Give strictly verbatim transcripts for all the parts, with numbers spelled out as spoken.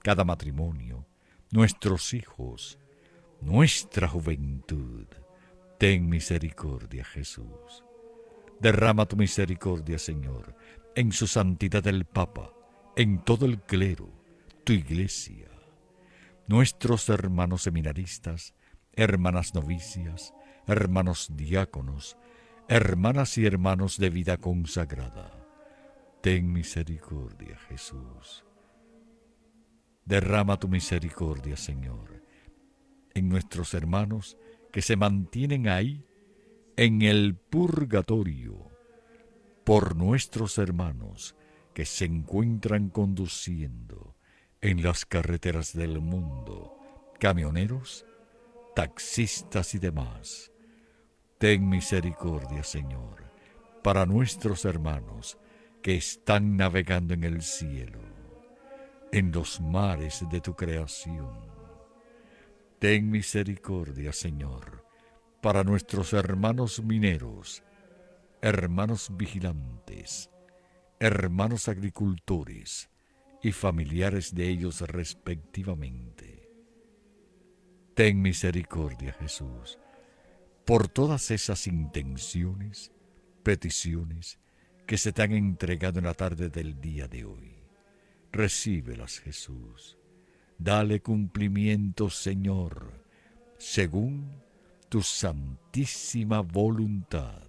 cada matrimonio, nuestros hijos, nuestra juventud. Ten misericordia, Jesús. Derrama tu misericordia, Señor, en su santidad el Papa, en todo el clero, tu iglesia, nuestros hermanos seminaristas, hermanas novicias, hermanos diáconos, hermanas y hermanos de vida consagrada. Ten misericordia, Jesús. Derrama tu misericordia, Señor, en nuestros hermanos que se mantienen ahí en el purgatorio, por nuestros hermanos que se encuentran conduciendo en las carreteras del mundo, camioneros, taxistas y demás. Ten misericordia, Señor, para nuestros hermanos que están navegando en el cielo, en los mares de tu creación. Ten misericordia, Señor, para nuestros hermanos mineros, hermanos vigilantes, hermanos agricultores y familiares de ellos respectivamente. Ten misericordia, Jesús, por todas esas intenciones, peticiones que se te han entregado en la tarde del día de hoy. Recíbelas, Jesús. Dale cumplimiento, Señor, según tu santísima voluntad.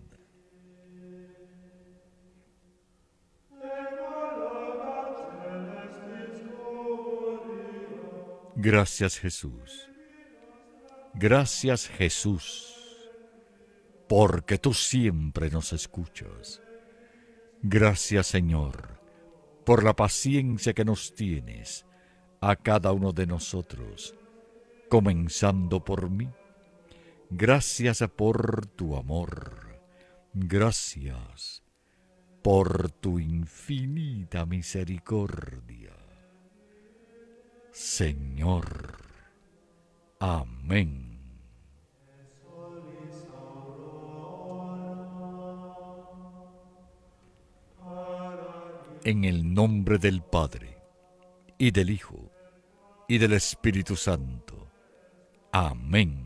Gracias, Jesús. Gracias, Jesús, porque tú siempre nos escuchas. Gracias, Señor, por la paciencia que nos tienes a cada uno de nosotros, comenzando por mí. Gracias por tu amor. Gracias por tu infinita misericordia. Señor. Amén. En el nombre del Padre, y del Hijo, y del Espíritu Santo. Amén.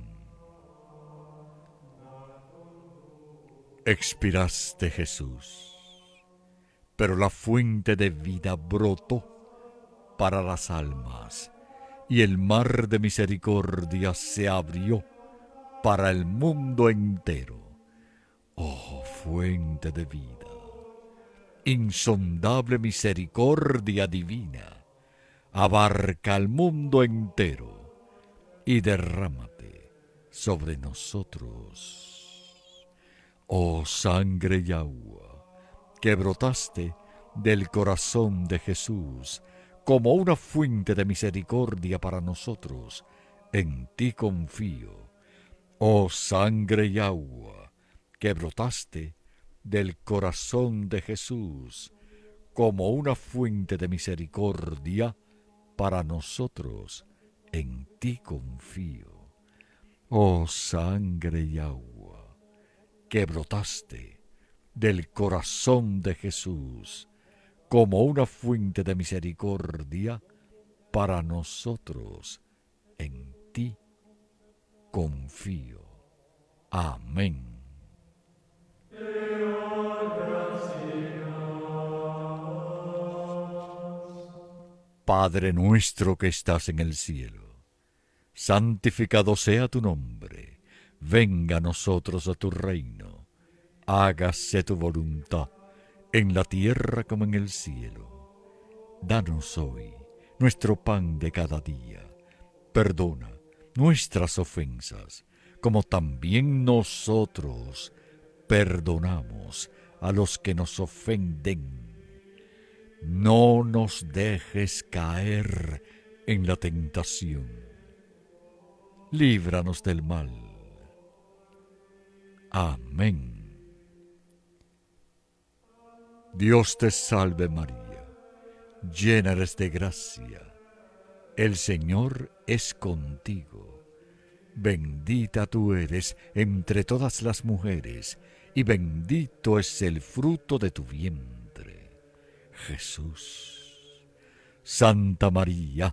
Expiraste, Jesús, pero la fuente de vida brotó para las almas, y el mar de misericordia se abrió para el mundo entero. Oh, fuente de vida, insondable misericordia divina, abarca al mundo entero y derrámate sobre nosotros. Oh sangre y agua, que brotaste del corazón de Jesús como una fuente de misericordia para nosotros, en ti confío. Oh sangre y agua, que brotaste del corazón de Jesús como una fuente de misericordia para nosotros, en ti confío. Oh sangre y agua, que brotaste del corazón de Jesús como una fuente de misericordia para nosotros, en ti confío. Amén. Padre nuestro que estás en el cielo, santificado sea tu nombre. Venga a nosotros a tu reino. Hágase tu voluntad, en la tierra como en el cielo. Danos hoy nuestro pan de cada día. Perdona nuestras ofensas, como también nosotros perdonamos a los que nos ofenden. No nos dejes caer en la tentación. Líbranos del mal. Amén. Dios te salve María, llena eres de gracia. El Señor es contigo. Bendita tú eres entre todas las mujeres, y bendito es el fruto de tu vientre, Jesús. Santa María,